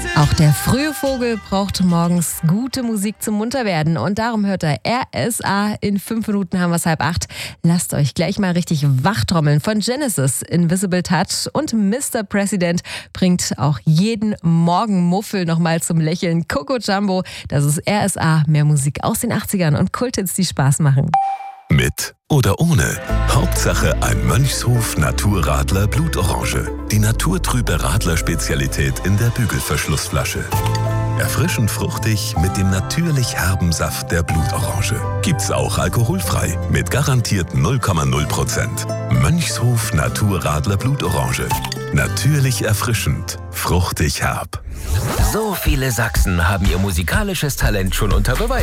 Auch der frühe Vogel braucht morgens gute Musik zum Munterwerden und darum hört er RSA. In 5 Minuten haben wir es 7:30. Lasst euch gleich mal richtig wachtrommeln. Von Genesis, Invisible Touch und Mr. President bringt auch jeden Morgen Muffel nochmal zum Lächeln. Coco Jumbo, das ist RSA. Mehr Musik aus den 80ern und Kulthits, die Spaß machen. Mit oder ohne. Hauptsache ein Mönchshof Naturradler Blutorange. Die naturtrübe Radler-Spezialität in der Bügelverschlussflasche. Erfrischend fruchtig mit dem natürlich herben Saft der Blutorange. Gibt's auch alkoholfrei mit garantiert 0,0%. Mönchshof Naturradler Blutorange. Natürlich erfrischend, fruchtig herb. So viele Sachsen haben ihr musikalisches Talent schon unter Beweis